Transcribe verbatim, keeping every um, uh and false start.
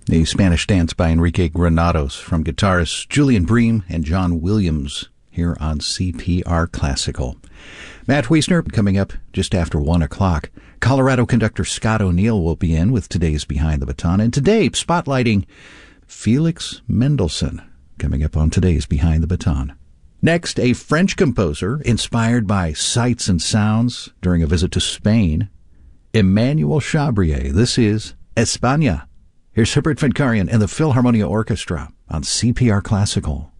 The Spanish Dance by Enrique Granados from guitarists Julian Bream and John Williams here on C P R Classical. Matt Wiesner coming up just after one o'clock. Colorado conductor Scott O'Neill will be in with today's Behind the Baton. And today, spotlighting Felix Mendelssohn coming up on today's Behind the Baton. Next, a French composer inspired by sights and sounds during a visit to Spain, Emmanuel Chabrier. This is España. Here's Herbert Fencarian and the Philharmonia Orchestra on C P R Classical.